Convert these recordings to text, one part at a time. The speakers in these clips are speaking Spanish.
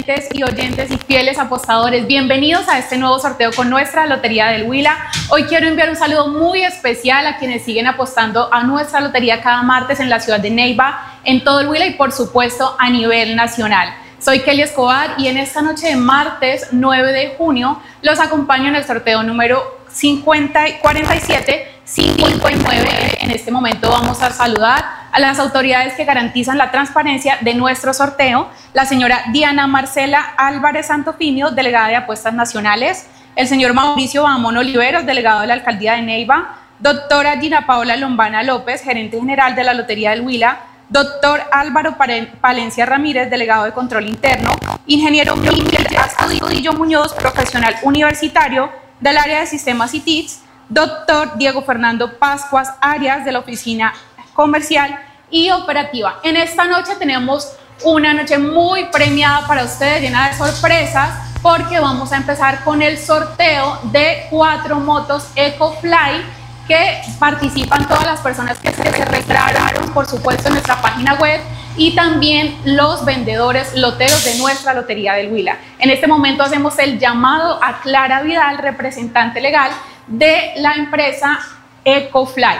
televidentes y oyentes y fieles apostadores, bienvenidos a este nuevo sorteo con nuestra Lotería del Huila. Hoy quiero enviar un saludo muy especial a quienes siguen apostando a nuestra lotería cada martes en la ciudad de Neiva, en todo el Huila y por supuesto a nivel nacional. Soy Kelly Escobar y en esta noche de martes 9 de junio los acompaño en el sorteo número 4759. En este momento vamos a saludar a las autoridades que garantizan la transparencia de nuestro sorteo, la señora Diana Marcela Álvarez Santofimio, delegada de Apuestas Nacionales, el señor Mauricio Bahamón Oliveros, delegado de la Alcaldía de Neiva, doctora Gina Paola Lombana López, gerente general de la Lotería del Huila, doctor Álvaro Palencia Ramírez, delegado de Control Interno, ingeniero Miguel Astudillo Muñoz, profesional universitario del área de Sistemas y TICS, doctor Diego Fernando Pascuas Arias, de la Oficina Comercial y Operativa. En esta noche tenemos una noche muy premiada para ustedes, llena de sorpresas, porque vamos a empezar con el sorteo de 4 motos EcoFly que participan todas las personas que se registraron, por supuesto, en nuestra página web, y también los vendedores loteros de nuestra Lotería del Huila. En este momento hacemos el llamado a Clara Vidal, representante legal de la empresa EcoFly.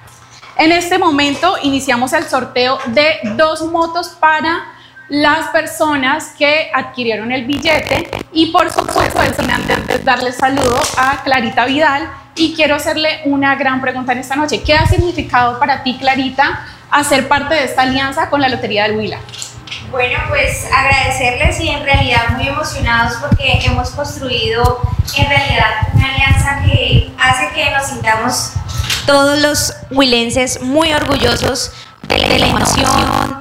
En este momento iniciamos el sorteo de 2 motos para las personas que adquirieron el billete, y por supuesto, antes darle saludo a Clarita Vidal, y quiero hacerle una gran pregunta en esta noche. ¿Qué ha significado para ti, Clarita, hacer parte de esta alianza con la Lotería del Huila? Bueno, pues agradecerles y en realidad muy emocionados porque hemos construido en realidad una alianza que hace que nos sintamos todos los huilenses muy orgullosos de la información,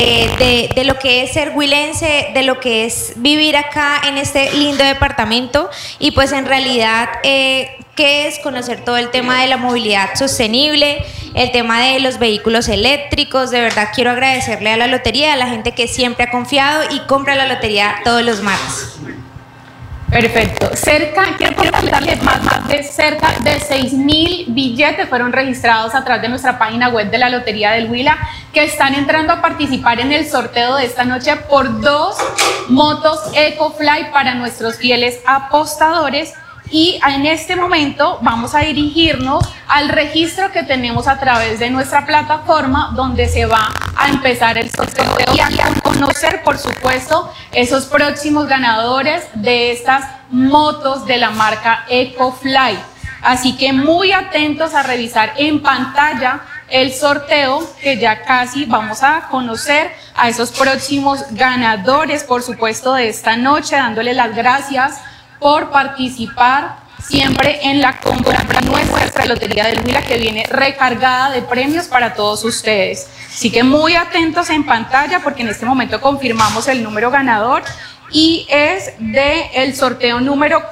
de lo que es ser huilense, de lo que es vivir acá en este lindo departamento, y pues en realidad que es conocer todo el tema de la movilidad sostenible, el tema de los vehículos eléctricos. De verdad quiero agradecerle a la lotería, a la gente que siempre ha confiado y compra la lotería todos los martes. Perfecto. Quiero contarles más de cerca de 6.000 billetes fueron registrados a través de nuestra página web de la Lotería del Huila, que están entrando a participar en el sorteo de esta noche por 2 motos EcoFly para nuestros fieles apostadores. Y en este momento vamos a dirigirnos al registro que tenemos a través de nuestra plataforma, donde se va a empezar el sorteo y a conocer, por supuesto, esos próximos ganadores de estas motos de la marca EcoFly. Así que muy atentos a revisar en pantalla el sorteo, que ya casi vamos a conocer a esos próximos ganadores, por supuesto, de esta noche, dándole las gracias por participar siempre en la compra de nuestra Lotería del Huila, que viene recargada de premios para todos ustedes. Así que muy atentos en pantalla, porque en este momento confirmamos el número ganador y es del sorteo número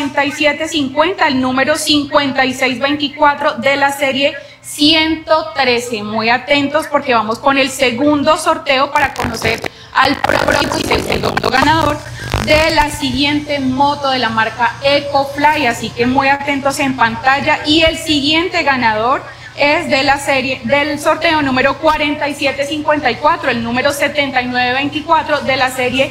4750, el número 5624 de la serie 113. Muy atentos porque vamos con el segundo sorteo para conocer al próximo segundo ganador de la siguiente moto de la marca EcoFly. Así que muy atentos en pantalla, y el siguiente ganador es de la serie del sorteo número 4754, el número 7924 de la serie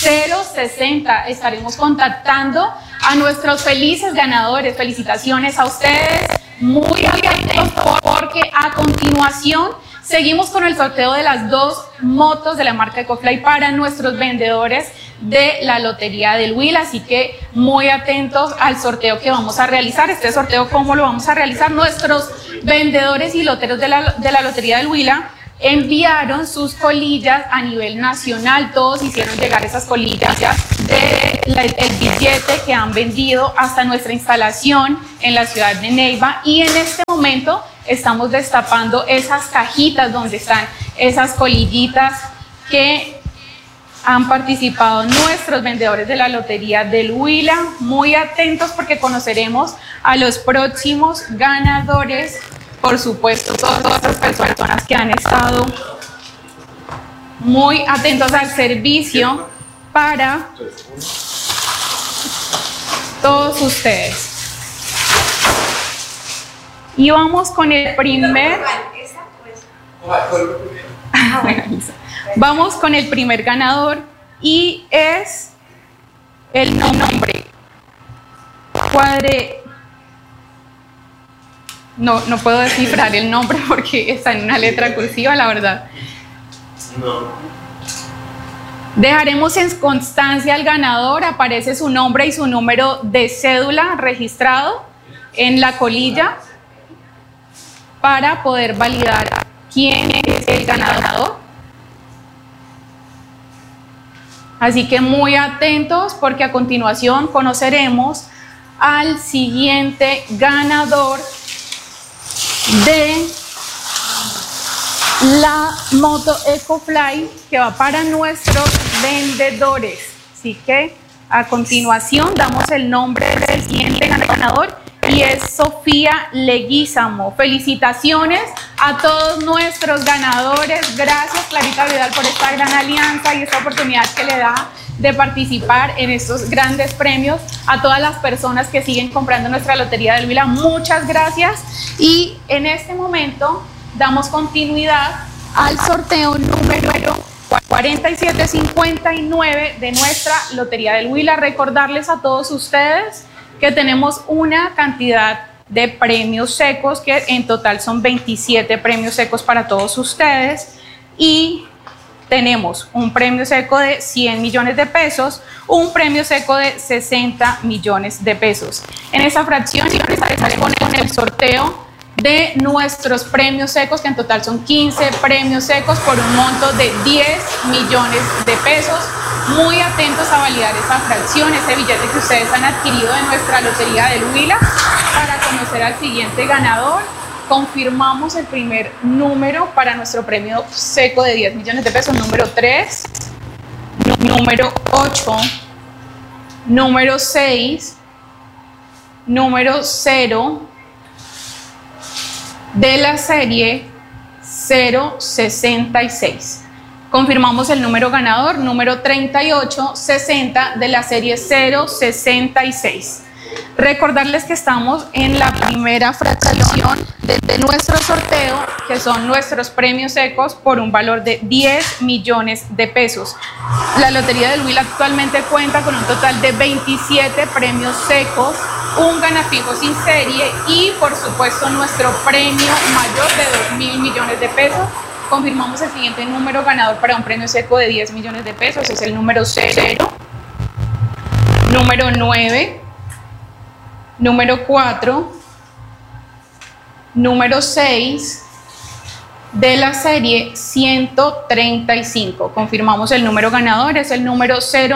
060. Estaremos contactando a nuestros felices ganadores. Felicitaciones a ustedes, muy atentos, porque a continuación seguimos con el sorteo de las 2 motos de la marca EcoFly para nuestros vendedores de la Lotería del Huila. Así que muy atentos al sorteo que vamos a realizar. Este sorteo, ¿cómo lo vamos a realizar? Nuestros vendedores y loteros de la Lotería del Huila enviaron sus colillas a nivel nacional. Todos hicieron llegar esas colillas del billete que han vendido hasta nuestra instalación en la ciudad de Neiva, y en este momento estamos destapando esas cajitas donde están esas colillitas que han participado nuestros vendedores de la Lotería del Huila. Muy atentos porque conoceremos a los próximos ganadores. Por supuesto, todas estas personas que han estado muy atentos al servicio para todos ustedes. Y vamos con el primer... Vamos con el primer ganador y es el nombre no puedo descifrar el nombre porque está en una letra cursiva, la verdad. No. Dejaremos en constancia al ganador, aparece su nombre y su número de cédula registrado en la colilla para poder validar quién es el ganador. Así que muy atentos porque a continuación conoceremos al siguiente ganador de la moto EcoFly que va para nuestros vendedores. Así que a continuación damos el nombre del siguiente ganador y es Sofía Leguízamo. Felicitaciones a todos nuestros ganadores. Gracias Clarita Vidal por esta gran alianza y esta oportunidad que le da de participar en estos grandes premios. A todas las personas que siguen comprando nuestra Lotería del Huila, muchas gracias. Y en este momento damos continuidad al sorteo número 4759 de nuestra Lotería del Huila. Recordarles a todos ustedes que tenemos una cantidad de premios secos, que en total son 27 premios secos para todos ustedes, y tenemos un premio seco de 100 millones de pesos, un premio seco de 60 millones de pesos. En esta fracción estaremos con el sorteo de nuestros premios secos, que en total son 15 premios secos por un monto de 10 millones de pesos. Muy atentos a validar esa fracción, ese billete que ustedes han adquirido de nuestra Lotería del Huila para conocer al siguiente ganador. Confirmamos el primer número para nuestro premio seco de 10 millones de pesos, número 3, número 8, número 6, número 0, de la serie 066. Confirmamos el número ganador, número 3860 de la serie 066. Recordarles que estamos en la primera fracción de nuestro sorteo, que son nuestros premios secos por un valor de 10 millones de pesos. La Lotería del Huila actualmente cuenta con un total de 27 premios secos, un ganafijo sin serie y por supuesto nuestro premio mayor de 2.000 millones de pesos. Confirmamos el siguiente número ganador para un premio seco de 10 millones de pesos, es el número 0, número 9, número 4, número 6, de la serie 135. Confirmamos el número ganador, es el número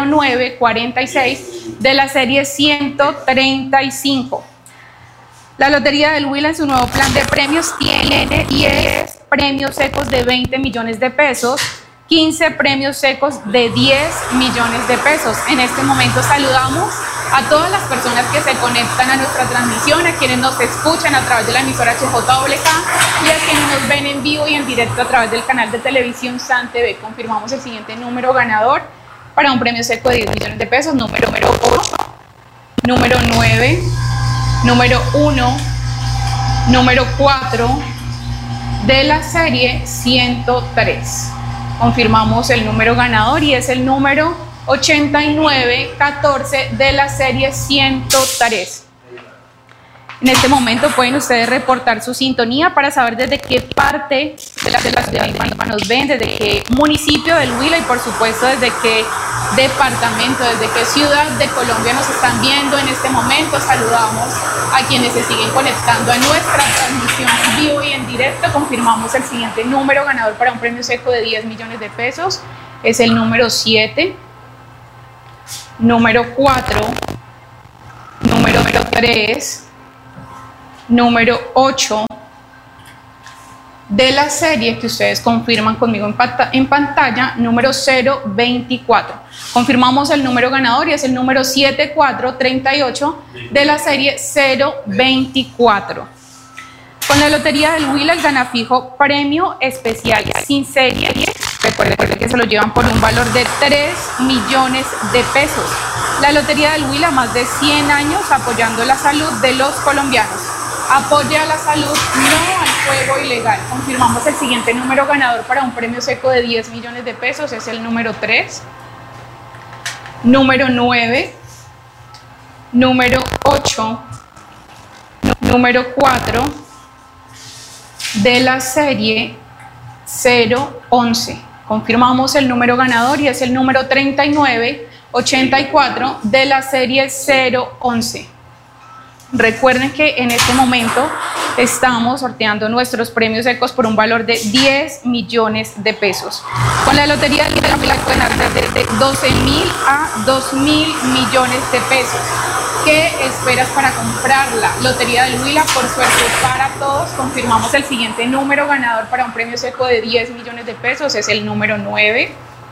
0946 de la serie 135. La Lotería del Huila en su nuevo plan de premios tiene 10 premios secos de 20 millones de pesos, 15 premios secos de 10 millones de pesos. En este momento saludamos a todas las personas que se conectan a nuestra transmisión, a quienes nos escuchan a través de la emisora HJWK y a quienes nos ven en vivo y en directo a través del canal de televisión SAN TV. Confirmamos el siguiente número ganador para un premio seco de 10 millones de pesos, número 8, número 9, número 1, número 4, de la serie 103. Confirmamos el número ganador y es el número 8914 de la serie 103. En este momento pueden ustedes reportar su sintonía para saber desde qué parte de la ciudad nos ven, desde qué municipio del Huila y por supuesto desde qué departamento, desde qué ciudad de Colombia nos están viendo en este momento. Saludamos a quienes se siguen conectando a nuestra transmisión en vivo y en directo. Confirmamos el siguiente número ganador para un premio seco de 10 millones de pesos, es el número 7, número 4, número 3, número 8, de la serie que ustedes confirman conmigo en pantalla, número 024. Confirmamos el número ganador y es el número 7438 de la serie 024. Con la Lotería del Huila, el ganafijo premio especial sin serie, recuerden que se lo llevan por un valor de 3 millones de pesos. La Lotería del Huila, más de 100 años apoyando la salud de los colombianos. Apoya la salud, no al juego ilegal. Confirmamos el siguiente número ganador para un premio seco de 10 millones de pesos, es el número 3, número 9, número 8, número 4 de la serie 011. Confirmamos el número ganador y es el número 3984 de la serie 011. Recuerden que en este momento estamos sorteando nuestros premios Ecos por un valor de 10 millones de pesos. Con la Lotería del Huila pueden ganar desde 12.000 a 2.000 millones de pesos. ¿Qué esperas para comprarla? Lotería del Huila, por suerte para todos. Confirmamos el siguiente número ganador para un premio seco de 10 millones de pesos. Es el número 9,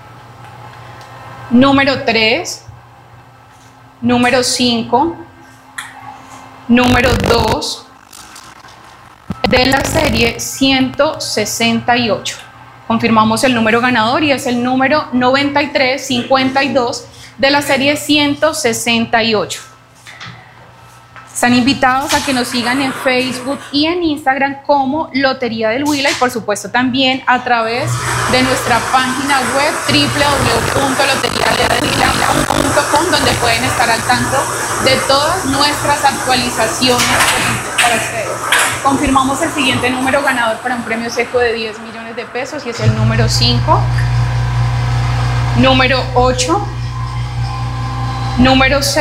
número 3, número 5, número 2 de la serie 168. Confirmamos el número ganador y es el número 9352 de la serie 168. Están invitados a que nos sigan en Facebook y en Instagram como Lotería del Huila y por supuesto también a través de nuestra página web www.loteriadelhuila.com, donde pueden estar al tanto de todas nuestras actualizaciones para ustedes. Confirmamos el siguiente número ganador para un premio seco de 10 millones de pesos y es el número 5, número 8, número 6.